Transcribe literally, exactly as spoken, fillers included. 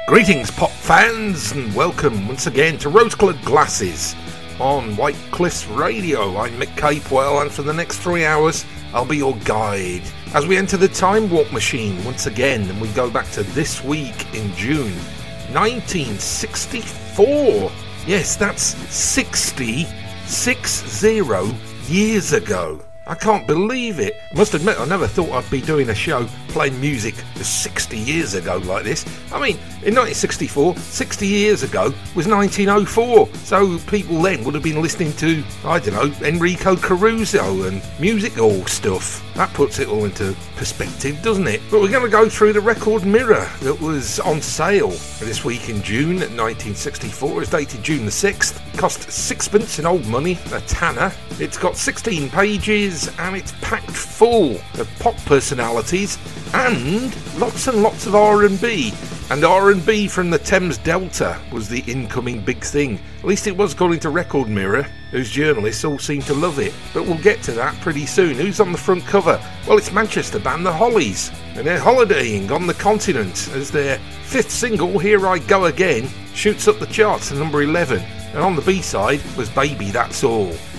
Greetings pop fans and welcome once again to Rose Coloured Glasses on White Cliffs Radio. I'm Mick Capewell and for the next three hours I'll be your guide as we enter the time warp machine once again, and we go back to this week in June nineteen sixty-four. Yes, that's sixty, six zero years ago. I can't believe it. I must admit, I never thought I'd be doing a show playing music just sixty years ago like this. I mean, in nineteen sixty-four, sixty years ago was nineteen oh four. So people then would have been listening to, I don't know, Enrico Caruso and music hall stuff. That puts it all into perspective, doesn't it? But we're going to go through the record mirror that was on sale this week in June nineteen sixty-four. It's dated June the sixth. It cost sixpence in old money, a tanner. It's got sixteen pages and it's packed full of pop personalities and lots and lots of R and B. And R and B from the Thames Delta was the incoming big thing. At least it was, according to Record Mirror, whose journalists all seem to love it. But we'll get to that pretty soon. Who's on the front cover? Well, it's Manchester band The Hollies, and they're holidaying on the continent as their fifth single, Here I Go Again, shoots up the charts to number eleven. And on the B-side was Baby That's All.